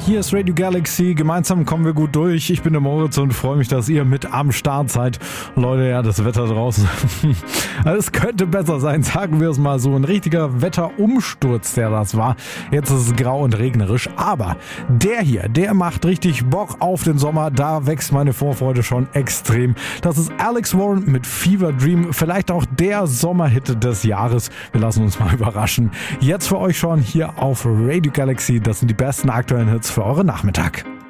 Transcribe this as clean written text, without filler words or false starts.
Hier ist Radio Galaxy. Gemeinsam kommen wir gut durch. Ich bin der Moritz und freue mich, dass ihr mit am Start seid. Leute, ja, das Wetter draußen. Es könnte besser sein, sagen wir es mal so. Ein richtiger Wetterumsturz, der das war. Jetzt ist es grau und regnerisch. Aber der hier, der macht richtig Bock auf den Sommer. Da wächst meine Vorfreude schon extrem. Das ist Alex Warren mit Fever Dream. Vielleicht auch der Sommerhit des Jahres. Wir lassen uns mal überraschen. Jetzt für euch schon hier auf Radio Galaxy. Das sind die besten aktuellen Hits für euren Nachmittag.